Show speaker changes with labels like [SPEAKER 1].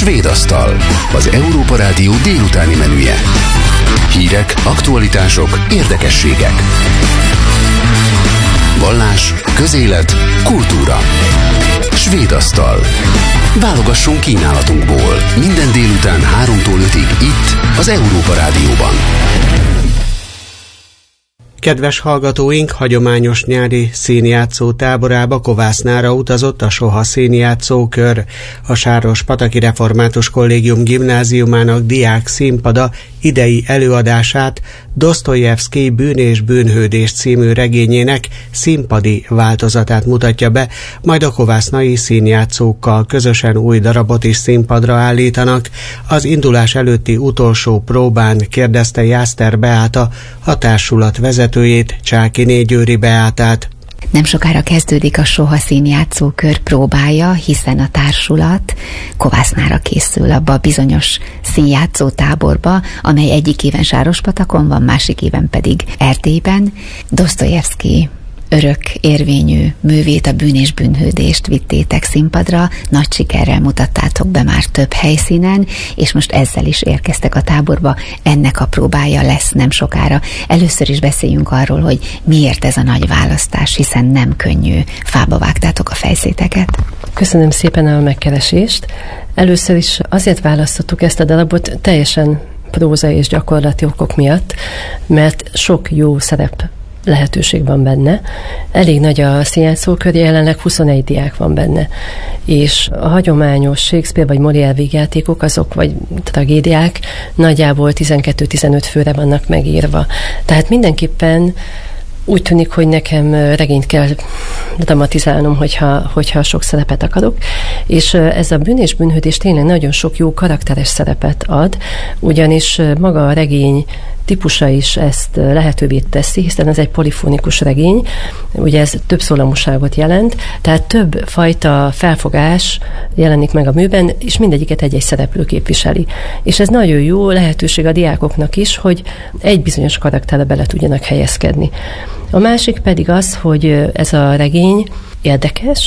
[SPEAKER 1] Svéd asztal, az Európa Rádió délutáni menüje. Hírek, aktualitások, érdekességek. Vallás, közélet, kultúra. Svéd asztal. Válogassunk kínálatunkból. Minden délután 3-tól 5-ig itt, az Európa Rádióban.
[SPEAKER 2] Kedves hallgatóink, hagyományos nyári színjátszó táborába, Kovásznára utazott a Soha színjátszókör. A Sárospataki Református Kollégium gimnáziumának diák színpada idei előadását Dosztojevszkij Bűn és bűnhődés című regényének színpadi változatát mutatja be, majd a kovásznai színjátszókkal közösen új darabot is színpadra állítanak. Az indulás előtti utolsó próbán kérdezte Jászter Beáta, a társulat vezetőjét, Csákiné Győri Beátát.
[SPEAKER 3] Nem sokára kezdődik a Soha színjátszókör próbája, hiszen a társulat Kovásznára készül abba a bizonyos színjátszó táborba, amely egyik éven Sárospatakon van, másik éven pedig Erdélyben. Dosztojevszkij örök érvényű művét, a Bűn és bűnhődést vittétek színpadra, nagy sikerrel mutattátok be már több helyszínen, és most ezzel is érkeztek a táborba, ennek a próbája lesz nem sokára. Először is beszéljünk arról, hogy miért ez a nagy választás, hiszen nem könnyű, fába vágtátok a fejszéteket.
[SPEAKER 4] Köszönöm szépen a megkeresést. Először is azért választottuk ezt a darabot teljesen próza és gyakorlati okok miatt, mert sok jó szerep lehetőség van benne. Elég nagy a színjátszókör, jelenleg 21 diák van benne. És a hagyományos Shakespeare vagy Molière vígjátékok, azok vagy tragédiák nagyjából 12-15 főre vannak megírva. Tehát mindenképpen úgy tűnik, hogy nekem regényt kell dramatizálnom, hogyha sok szerepet akarok, és ez a Bűn és bűnhődés tényleg nagyon sok jó karakteres szerepet ad, ugyanis maga a regény típusa is ezt lehetővé teszi, hiszen ez egy polifonikus regény, ugye ez több szólamúságot jelent, tehát több fajta felfogás jelenik meg a műben, és mindegyiket egy-egy szereplő képviseli. És ez nagyon jó lehetőség a diákoknak is, hogy egy bizonyos karakterbe bele tudjanak helyezkedni. A másik pedig az, hogy ez a regény érdekes,